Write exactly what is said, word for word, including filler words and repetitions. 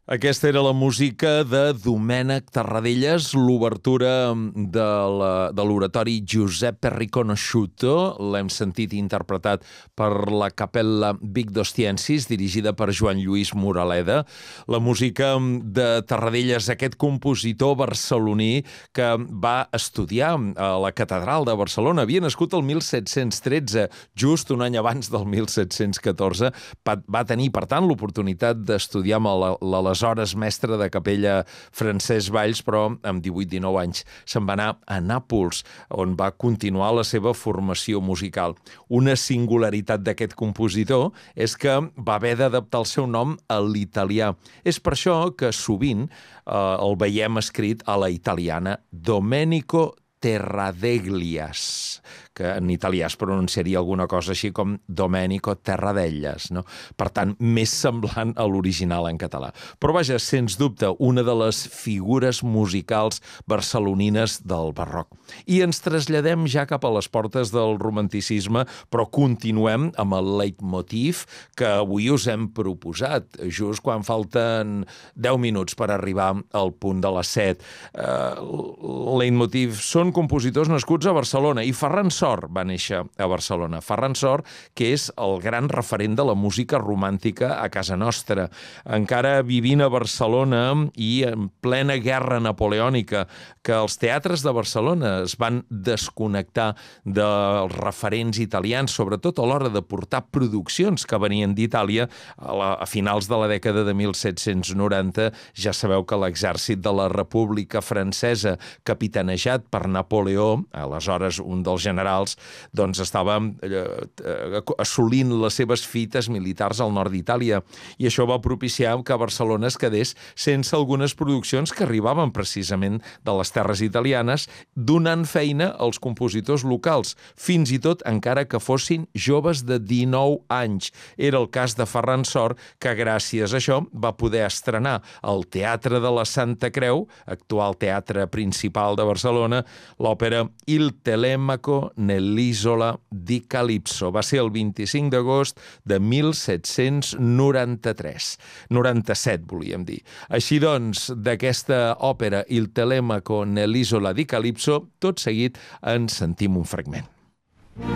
Aquesta era la música de Domènec Terradellas, l'obertura de la- de l'oratori Giuseppe Riconosciuto. L'hem sentit interpretat per la Capella Vic d'Ostiensis, dirigida per Joan Lluís Moraleda. La música de Terradellas, aquest compositor barceloní que va estudiar a la Catedral de Barcelona. Havia nascut el mil set-cents tretze, just un any abans del mil set-cents catorze. Va, va tenir, per tant, l'oportunitat d'estudiar amb la- l'aleshores mestre de capella Francesc Valls, però amb divuit dinou anys se'n va anar a Nàpols, on va continuar la seva formació musical. Una singularitat d'aquest compositor és que va haver d'adaptar el seu nom a l'italià. És per això que sovint eh, el veiem escrit a la italiana Domenico Terradeglias, que en italià es pronunciaria alguna cosa així com Domenico Terradellas, no? Per tant, més semblant a l'original en català. Però vaja, sens dubte, una de les figures musicals barcelonines del barroc. I ens traslladem ja cap a les portes del romanticisme, però continuem amb el leitmotiv que avui us hem proposat, just quan falten deu minuts per arribar al punt de les set. Uh, leitmotiv són compositors nascuts a Barcelona i Ferran Sor va néixer a Barcelona. Ferran Sor, que és el gran referent de la música romàntica a casa nostra. Encara vivint a Barcelona i en plena guerra napoleònica, que els teatres de Barcelona es van desconnectar dels referents italians, sobretot a l'hora de portar produccions que venien d'Itàlia a, la, a finals de la dècada de mil set-cents noranta. Ja sabeu que l'exèrcit de la República Francesa, capitanejat per Napoleó, aleshores un dels generals, doncs estava eh, assolint les seves fites militars al nord d'Itàlia, i això va propiciar que Barcelona es quedés sense algunes produccions que arribaven precisament de les terres italianes, donant feina als compositors locals, fins i tot encara que fossin joves de dinou anys. Era el cas de Ferran Sor, que gràcies a això va poder estrenar al Teatre de la Santa Creu, actual teatre principal de Barcelona, l'òpera Il Telèmaco nell'isola di Calipso. Va ser el vint-i-cinc d'agost de mil set-cents noranta-tres. noranta-set, volíem dir. Així doncs, d'aquesta òpera Il Telèmaco nell'isola di Calipso, tot seguit en sentim un fragment.